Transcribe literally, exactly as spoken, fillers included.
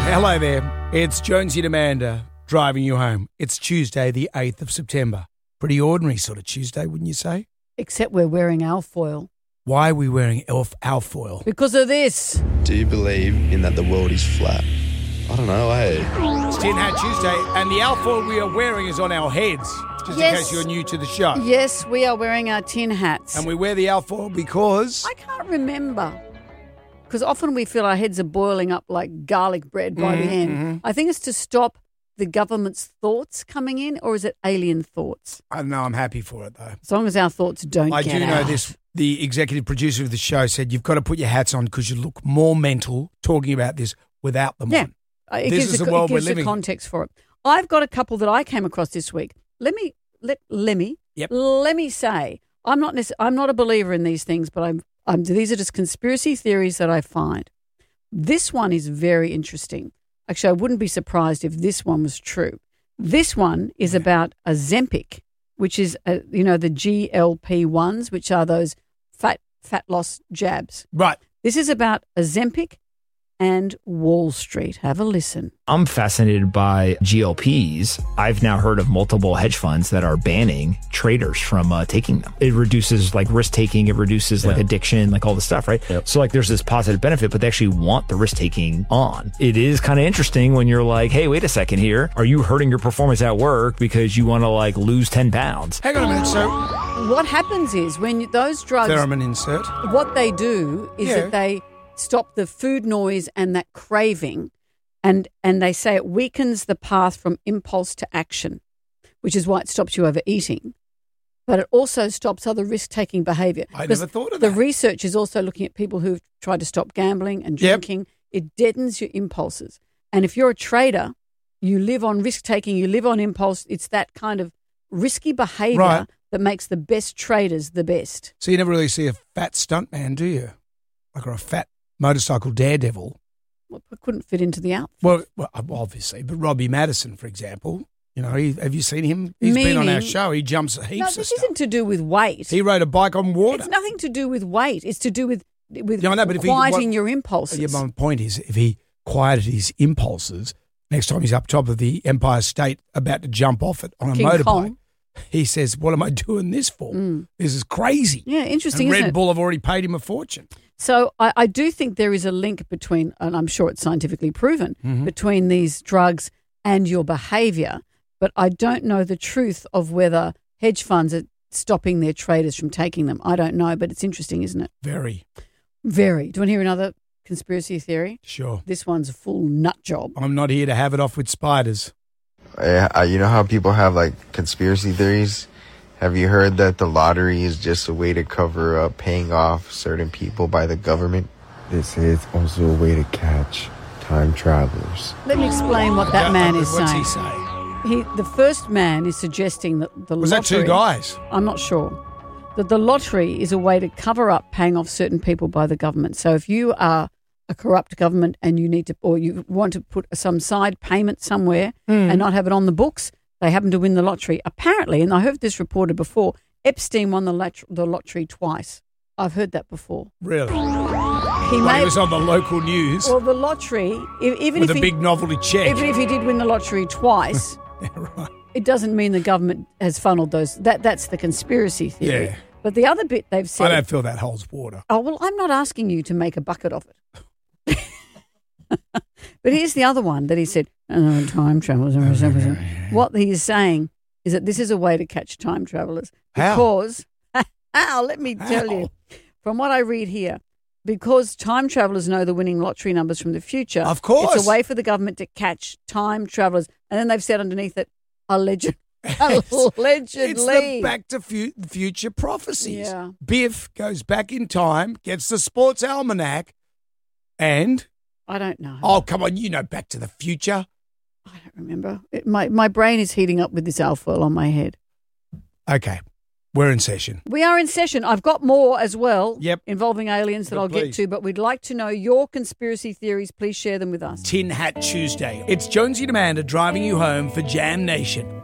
Hello there. It's Jonesy and Amanda driving you home. It's Tuesday, the eighth of September. Pretty ordinary sort of Tuesday, wouldn't you say? Except we're wearing alfoil. Why are we wearing elf alfoil? Because of this. Do you believe in that the world is flat? I don't know, hey. It's Tin Hat Tuesday, and the alfoil we are wearing is on our heads, just Yes. in case you're new to the show. Yes, we are wearing our tin hats. And we wear the alfoil because... I can't remember. Because often we feel our heads are boiling up like garlic bread by the end. Mm-hmm. I think it's to stop the government's thoughts coming in, or is it alien thoughts? I don't know, I'm happy for it, though. As long as our thoughts don't I get do know out. this. The executive producer of the show said you've got to put your hats on because you look more mental talking about this without them Yeah. on. Uh, It This gives is a, the world it gives we're living the in. context for it. I've got a couple that I came across this week. Let me let let me Yep. let me say I'm not necess- I'm not a believer in these things, but I'm I'm these are just conspiracy theories that I find. This one is very interesting. Actually, I wouldn't be surprised if this one was true. This one is about Ozempic, which is uh you know the G L P ones, which are those fat fat loss jabs. Right. This is about Ozempic and Wall Street. Have a listen. I'm fascinated by G L Ps. I've now heard of multiple hedge funds that are banning traders from uh, taking them. It reduces like risk taking. It reduces like Yeah. addiction, like all the stuff, right? Yep. So like there's this positive benefit, but they actually want the risk taking on. It is kind of interesting when you're like, hey, wait a second here. Are you hurting your performance at work because you want to like lose ten pounds? Hang on a minute. So, What happens is when you, those drugs, theremin insert. what they do is Yeah. that they stop the food noise and that craving, and and they say it weakens the path from impulse to action, which is why it stops you overeating. But it also stops other risk-taking behaviour. I Because never thought of the that. research is also looking at people who've tried to stop gambling and Yep. drinking. It deadens your impulses. And if you're a trader, you live on risk-taking, you live on impulse. It's that kind of risky behaviour Right. that makes the best traders the best. So you never really see a fat stuntman, do you? Like or a fat motorcycle daredevil. Well, it couldn't fit into the outfit. Well, well, obviously, but Robbie Madison, for example, you know, he, have you seen him? He's been on our Meaning- show. He jumps heaps No, of this stuff. isn't to do with weight. He rode a bike on water. It's nothing to do with weight. It's to do with with Yeah, I know, but if he- quieting what- your impulses. Yeah, my point is, if he quieted his impulses, next time he's up top of the Empire State about to jump off it on a King motorbike, Kong. he says, "What am I doing this for? This is crazy." Yeah, interesting, And isn't Red it? Bull have already paid him a fortune. So I, I do think there is a link between, and I'm sure it's scientifically proven, Mm-hmm. between these drugs and your behaviour. But I don't know the truth of whether hedge funds are stopping their traders from taking them. I don't know, but it's interesting, isn't it? Very Very. Do you want to hear another conspiracy theory? sure. This one's a full nut job. I'm not here to have it off with spiders. Uh, you know how people have like conspiracy theories? Have you heard that the lottery is just a way to cover up paying off certain people by the government? They say it's also a way to catch time travelers. Let me explain what that Yeah, man uh, is what's saying. he saying? He, the first man is suggesting that the Was that lottery, two guys? I'm not sure. That the lottery is a way to cover up paying off certain people by the government. So if you are a corrupt government and you need to, or you want to put some side payment somewhere Hmm. and not have it on the books, they happen to win the lottery. Apparently, and I heard this reported before, Epstein won the, lat- the lottery twice. I've heard that before. Really? He Like may it was on the local news well, the lottery, e- even with if a he, big novelty check. even if he did win the lottery twice. Yeah, right. It doesn't mean the government has funneled those. That that's the conspiracy theory. Yeah. But the other bit they've I said. don't feel that holds water. Oh well, I'm not asking you to make a bucket of it. But here's the other one that he said. Oh, time travelers. What he is saying is that this is a way to catch time travelers How? because. How? Let me tell How? you, from what I read here, because time travelers know the winning lottery numbers from the future. Of course. It's a way for the government to catch time travelers. And then they've said underneath it, alleged, allegedly. It's the Back to fu- Future prophecies. Yeah. Biff goes back in time, gets the sports almanac, and I don't know. oh come on, you know Back to the Future. I don't remember. It, my, my brain is heating up with this alfoil on my head. Okay, we're in session. We are in session. I've got more as well Yep. involving aliens that But I'll please. get to, but we'd like to know your conspiracy theories. Please share them with us. Tin Hat Tuesday. It's Jonesy and Amanda driving you home for Jam Nation.